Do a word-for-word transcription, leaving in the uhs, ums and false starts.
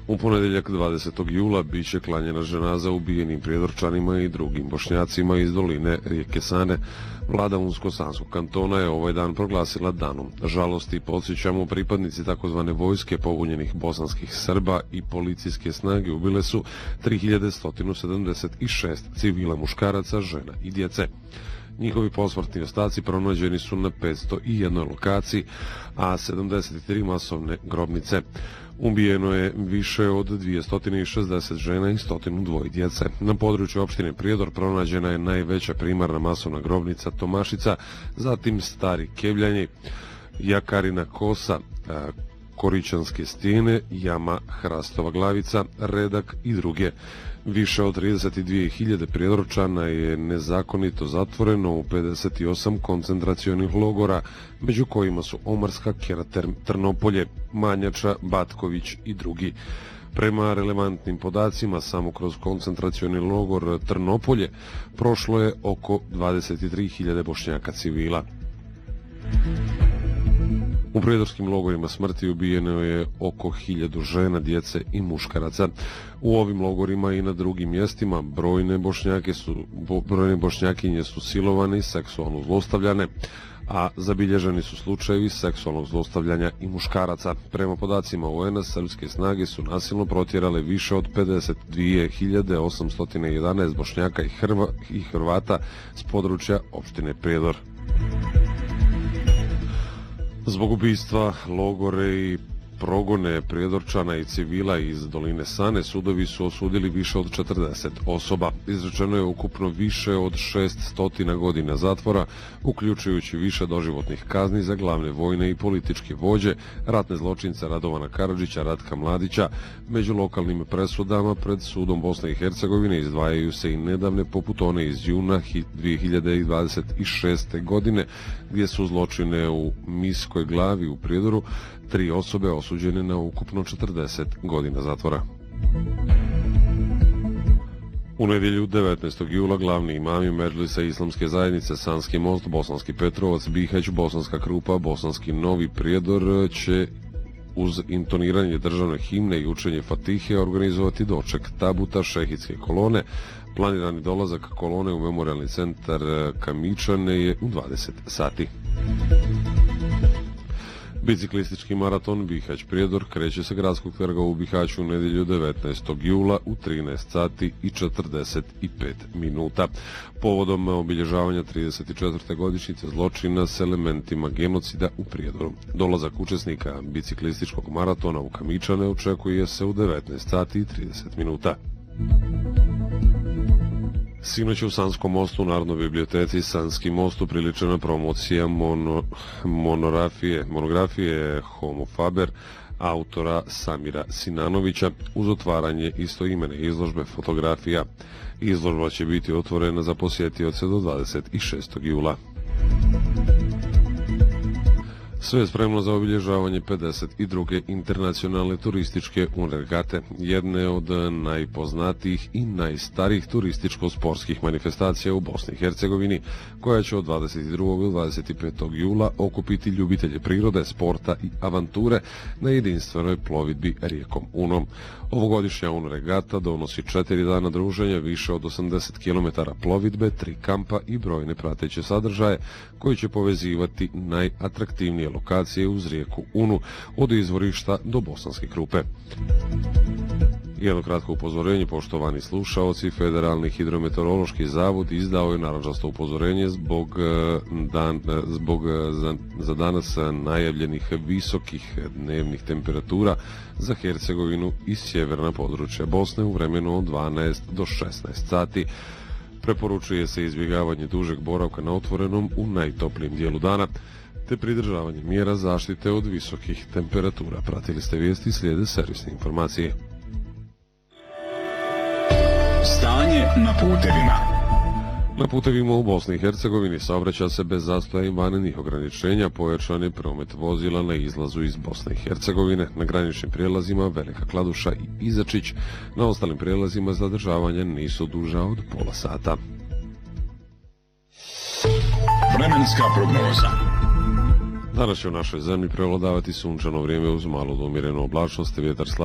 U ponedjeljak dvadesetog jula bit će klanjena ženaza ubijenim prijedorčanima i drugim bošnjacima iz doline rijeke Sane. Vlada Unsko-Sanskog kantona je ovaj dan proglasila danom žalosti. Podsjećamo, pripadnici takozvane vojske pobunjenih bosanskih Srba i policijske snage ubile su tri hiljade sto sedamdeset šest civila, muškaraca, žena i djece. Njihovi posmrtni ostaci pronađeni su na petsto jednoj lokaciji, a sedamdeset tri masovne grobnice. Ubijeno je više od dvjesto šezdeset žena i sto dva djece. Na području opštine Prijedor pronađena je najveća primarna masovna grobnica Tomašica, zatim Stari Kevljanji, Jakarina Kosa, Koričanske stijene, Jama Hrastova glavica, Redak i druge. Više od trideset dvije hiljade prijedorčana je nezakonito zatvoreno u pedeset osam koncentracionih logora, među kojima su Omarska, Kerater, Trnopolje, Manjača, Batković i drugi. Prema relevantnim podacima, samo kroz koncentracioni logor Trnopolje prošlo je oko dvadeset tri hiljade Bošnjaka civila. U prijedorskim logorima smrti ubijeno je oko hiljadu žena, djece i muškaraca. U ovim logorima i na drugim mjestima brojne bošnjake su, brojne bošnjakinje su silovane i seksualno zlostavljane, a zabilježeni su slučajevi seksualnog zlostavljanja i muškaraca. Prema podacima U N-a, srpske snage su nasilno protjerale više od pedeset dvije hiljade osamsto jedanaest Bošnjaka i, Hrva, i Hrvata s područja opštine Prijedor. Zbog ubistva, logore i progone prijedorčana i civila iz doline Sane, sudovi su osudili više od četrdeset osoba. Izrečeno je ukupno više od šessto godina zatvora, uključujući više doživotnih kazni za glavne vojne i političke vođe, ratne zločince Radovana Karadžića, Ratka Mladića. Među lokalnim presudama pred sudom Bosne i Hercegovine izdvajaju se i nedavne, poput one iz juna dvije hiljade dvadeset šeste. godine, gdje su zločine u Miskoj glavi u Prijedoru tri osobe osuđene na ukupno četrdeset godina zatvora. U nedjelju devetnaestog jula glavni imami Medžlisa Islamske zajednice Sanski most, Bosanski Petrovac, Bihać, Bosanska Krupa, Bosanski Novi Prijedor će uz intoniranje državne himne i učenje Fatihe organizovati doček tabuta šehidske kolone. Planirani dolazak kolone u memorialni centar Kamičane je u dvadeset sati. Biciklistički maraton Bihać Prijedor kreće se gradskog trga u Bihaću u nedjelju devetnaestog jula u trinaest sati i četrdeset pet minuta. Povodom obilježavanja trideset četvrte godišnjice zločina s elementima genocida u Prijedoru. Dolazak učesnika biciklističkog maratona u Kamičane očekuje se u devetnaest sati i trideset minuta. Sinoć u Sanskom mostu u Narodnoj biblioteci Sanski most upriličena promocija mono, monografije, monografije Homo Faber autora Samira Sinanovića uz otvaranje istoimene izložbe fotografija. Izložba će biti otvorena za posjetioce do dvadeset šestog jula. Sve je spremno za obilježavanje pedeset druge internacionalne turističke unregate, jedne od najpoznatijih i najstarijih turističko-sportskih manifestacija u Bosni i Hercegovini, koja će od dvadeset drugog do dvadeset petog jula okupiti ljubitelje prirode, sporta i avanture na jedinstvenoj plovidbi rijekom Unom. Ovogodišnja unregata donosi četiri dana druženja, više od osamdeset kilometara plovidbe, tri kampa i brojne prateće sadržaje koji će povezivati najatraktivnije lokacije uz rijeku Unu, od izvorišta do Bosanske Krupe. Jedno kratko upozorenje, poštovani slušaoci, Federalni hidrometeorološki zavod izdao je narandžasto upozorenje zbog, dan, zbog za, za danas najavljenih visokih dnevnih temperatura za Hercegovinu i sjeverna područja Bosne u vremenu od dvanaest do šesnaest sati. Preporučuje se izbjegavanje dužeg boravka na otvorenom u najtoplijem dijelu dana, te pridržavanje mjera zaštite od visokih temperatura. Pratili ste vijesti, slijede servisne informacije. Stanje na putevima. Na putevima u Bosni i Hercegovini saobraća se bez zastoja i vanrednih ograničenja, pojačan je promet vozila na izlazu iz Bosne i Hercegovine. Na graničnim prijelazima Velika Kladuša i Izačić, na ostalim prijelazima zadržavanja nisu duža od pola sata. Vremenska prognoza. Danas će u našoj zemlji prevladavati sunčano vrijeme uz malo do umjerenu oblačnost, vjetar slab